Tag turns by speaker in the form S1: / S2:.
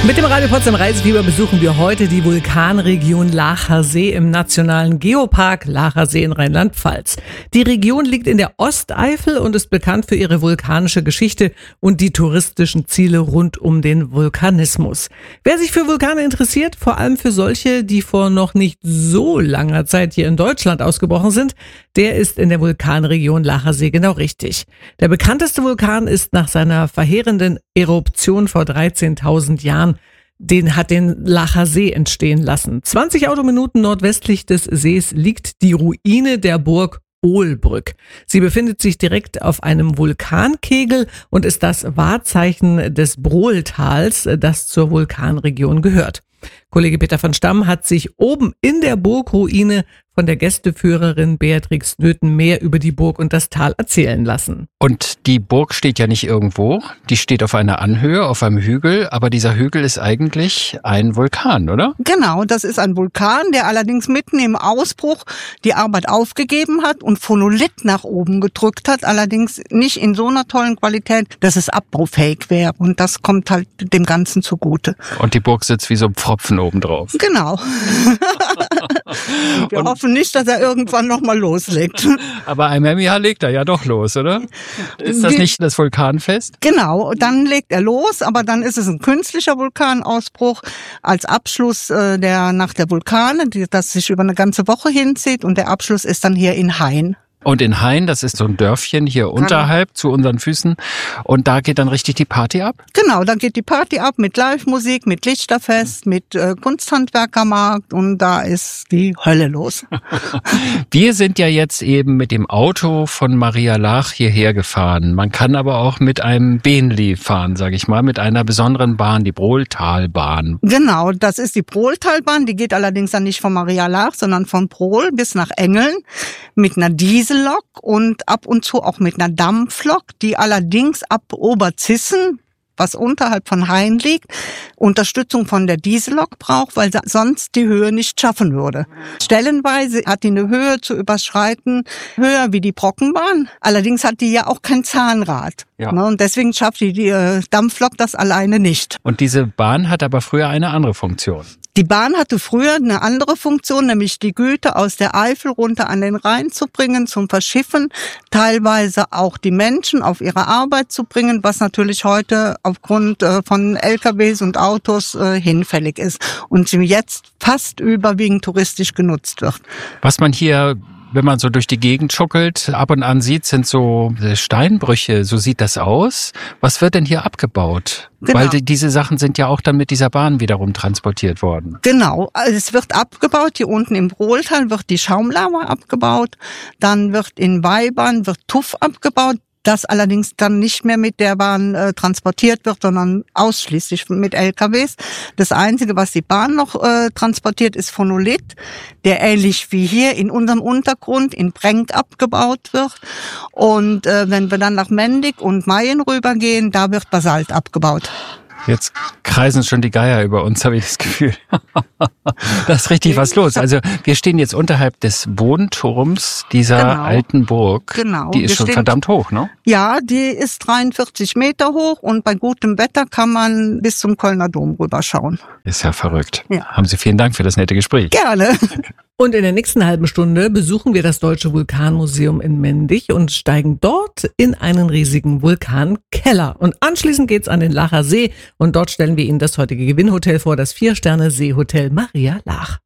S1: Mit dem Radio Potsdam Reisefieber besuchen wir heute die Vulkanregion Laacher See im Nationalen Geopark Laacher See in Rheinland-Pfalz. Die Region liegt in der Osteifel und ist bekannt für ihre vulkanische Geschichte und die touristischen Ziele rund um den Vulkanismus. Wer sich für Vulkane interessiert, vor allem für solche, die vor noch nicht so langer Zeit hier in Deutschland ausgebrochen sind, der ist in der Vulkanregion Laacher See genau richtig. Der bekannteste Vulkan ist nach seiner verheerenden Eruption vor 13.000 Jahren den Laacher See entstehen lassen. 20 Autominuten nordwestlich des Sees liegt die Ruine der Burg Ohlbrück. Sie befindet sich direkt auf einem Vulkankegel und ist das Wahrzeichen des Brohltals, das zur Vulkanregion gehört. Kollege Peter von Stamm hat sich oben in der Burgruine von der Gästeführerin Beatrix Nöthen mehr über die Burg und das Tal erzählen lassen.
S2: Und die Burg steht ja nicht irgendwo, die steht auf einer Anhöhe, auf einem Hügel, aber dieser Hügel ist eigentlich ein Vulkan, oder?
S3: Genau, das ist ein Vulkan, der allerdings mitten im Ausbruch die Arbeit aufgegeben hat und Phonolith nach oben gedrückt hat, allerdings nicht in so einer tollen Qualität, dass es abbaufähig wäre, und das kommt halt dem Ganzen zugute.
S2: Und die Burg sitzt wie so ein Pfropfen obendrauf.
S3: Genau. Wir hoffen nicht, dass er irgendwann nochmal loslegt.
S2: Aber einmal im Jahr legt er ja doch los, oder? Ist das nicht das Vulkanfest?
S3: Genau, dann legt er los, aber dann ist es ein künstlicher Vulkanausbruch als Abschluss der Nacht der Vulkane, das sich über eine ganze Woche hinzieht, und der Abschluss ist dann hier in Hain.
S2: Und in Hain, das ist so ein Dörfchen hier unterhalb zu unseren Füßen. Und da geht dann richtig die Party ab?
S3: Genau, da geht die Party ab mit Live-Musik, mit Lichterfest, mit Kunsthandwerkermarkt, und da ist die Hölle los.
S2: Wir sind ja jetzt eben mit dem Auto von Maria Laach hierher gefahren. Man kann aber auch mit einem Bähnli fahren, sage ich mal, mit einer besonderen Bahn, die Brohltalbahn.
S3: Genau, das ist die Brohltalbahn. Die geht allerdings dann nicht von Maria Laach, sondern von Brohl bis nach Engeln mit einer Diesellok und ab und zu auch mit einer Dampflok, die allerdings ab Oberzissen, was unterhalb von Hain liegt, Unterstützung von der Diesellok braucht, weil sie sonst die Höhe nicht schaffen würde. Stellenweise hat die eine Höhe zu überschreiten, höher wie die Brockenbahn. Allerdings hat die ja auch kein Zahnrad. Ja. Und deswegen schafft die Dampflok das alleine nicht.
S2: Und diese Bahn hat aber früher eine andere Funktion.
S3: Die Bahn hatte früher eine andere Funktion, nämlich die Güter aus der Eifel runter an den Rhein zu bringen, zum Verschiffen, teilweise auch die Menschen auf ihre Arbeit zu bringen, was natürlich heute aufgrund von LKWs und Autos hinfällig ist und jetzt fast überwiegend touristisch genutzt wird.
S2: Was man hier, wenn man so durch die Gegend schuckelt, ab und an sieht, sind so Steinbrüche, so sieht das aus. Was wird denn hier abgebaut? Genau. Weil diese Sachen sind ja auch dann mit dieser Bahn wiederum transportiert worden.
S3: Genau, es wird abgebaut. Hier unten im Brohltal wird die Schaumlava abgebaut. Dann wird in Weibern Tuff abgebaut. Das allerdings dann nicht mehr mit der Bahn transportiert wird, sondern ausschließlich mit LKWs. Das Einzige, was die Bahn noch transportiert, ist Phonolith, der ähnlich wie hier in unserem Untergrund in Brenk abgebaut wird. Und wenn wir dann nach Mendig und Mayen rübergehen, da wird Basalt abgebaut.
S2: Jetzt kreisen schon die Geier über uns, habe ich das Gefühl. Da ist richtig was los. Also wir stehen jetzt unterhalb des Wohnturms dieser alten Burg.
S3: Genau.
S2: Die ist schon verdammt hoch, ne?
S3: Ja, die ist 43 Meter hoch und bei gutem Wetter kann man bis zum Kölner Dom rüberschauen.
S2: Ist ja verrückt.
S3: Ja.
S2: Haben Sie vielen Dank für das nette Gespräch.
S3: Gerne.
S1: Und in der nächsten halben Stunde besuchen wir das Deutsche Vulkanmuseum in Mendig und steigen dort in einen riesigen Vulkankeller. Und anschließend geht's an den Laacher See und dort stellen wir Ihnen das heutige Gewinnhotel vor, das 4-Sterne-Seehotel Maria Laach.